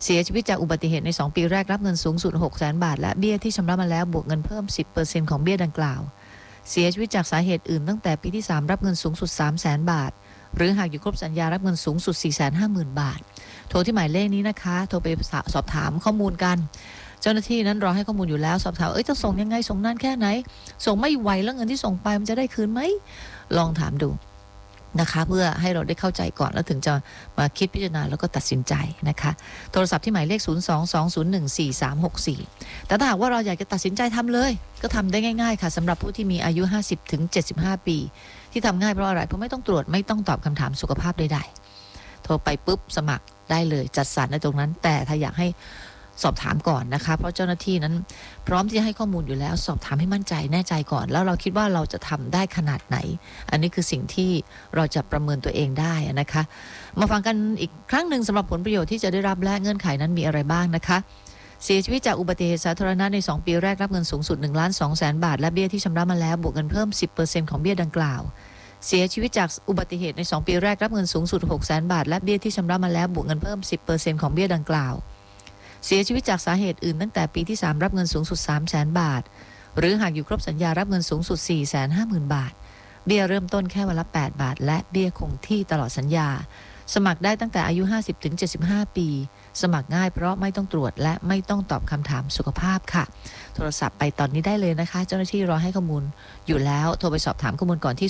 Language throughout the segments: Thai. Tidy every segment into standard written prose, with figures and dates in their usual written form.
เสียชีวิตจากอุบัติเหตุใน2ปีแรกรับเงินสูงสุด 600,000 บาทและเบี้ยที่ชำระมาแล้วบวกเงินเพิ่ม 10% ของเบี้ยดังกล่าวเสียชีวิตจากสาเหตุอื่นตั้งแต่ปีที่3รับเงินสูงสุด 300,000 บาทหรือหากอยู่ครบสัญญารับเงินสูงสุด 450,000 บาทโทรที่หมายเลขนี้นะคะโทรไปสอบถามข้อมูลกันเจ้าหน้าที่นั้นรอให้ข้อมูลอยู่แล้วสอบถามจะส่งยังไงส่งนานแค่ไหนส่งไม่ไหวแล้วเงินที่ส่งไปมันจะได้คืนไหมลองถามดูนะคะเพื่อให้เราได้เข้าใจก่อนแล้วถึงจะมาคิดพิจารณาแล้วก็ตัดสินใจนะคะโทรศัพท์ที่หมายเลข 022014364 แต่ถ้าหากว่าเราอยากจะตัดสินใจทำเลยก็ทำได้ง่ายๆค่ะสำหรับผู้ที่มีอายุ 50-75 ปีที่ทำง่ายเพราะอะไรเพราะไม่ต้องตรวจไม่ต้องตอบคำถามสุขภาพใดๆโทรไปปุ๊บสมัครได้เลยจัดสรรในตรงนั้นแต่ถ้าอยากให้สอบถามก่อนนะคะเพราะเจ้าหน้าที่นั้นพร้อมที่จะให้ข้อมูลอยู่แล้วสอบถามให้มั่นใจแน่ใจก่อนแล้วเราคิดว่าเราจะทำได้ขนาดไหนอันนี้คือสิ่งที่เราจะประเมินตัวเองได้นะคะมาฟังกันอีกครั้งหนึ่งสำหรับผลประโยชน์ที่จะได้รับและเงื่อนไขนั้นมีอะไรบ้างนะคะเสียชีวิตจากอุบัติเหตุสาธารณะใน2ปีแรกรับเงินสูงสุด 1,200,000 บาทและเบี้ยที่ชำระมาแล้วบวกเงินเพิ่ม 10% ของเบี้ยดังกล่าวเสียชีวิตจากอุบัติเหตุใน2ปีแรกรับเงินสูงสุด 600,000 บาทและเบี้ยที่ชำระมาแล้วบวกเงินเพิ่ม 10% ของเบี้ยดังกล่าวเสียชีวิตจากสาเหตุอื่นตั้งแต่ปีที่3รับเงินสูงสุด 300,000 บาทหรือหากอยู่ครบสัญญารับเงินสูงสุด 450,000 บาทเบี้ยเริ่มต้นแค่วันละ8 บาทและเบี้ยคงที่ตลอดสัญญาสมัครได้ตั้งแต่อายุ 50-75 ปีสมัครง่ายเพราะไม่ต้องตรวจและไม่ต้องตอบคำถามสุขภาพค่ะโทรศัพท์ไปตอนนี้ได้เลยนะคะเจ้าหน้าที่รอให้ข้อมูลอยู่แล้วโทรไปสอบถามข้อมูลก่อนที่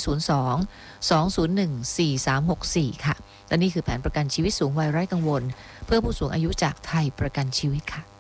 02-201-4364 ค่ะและนี่คือแผนประกันชีวิตสูงวัยไร้กังวลเพื่อผู้สูงอายุจากไทยประกันชีวิตค่ะ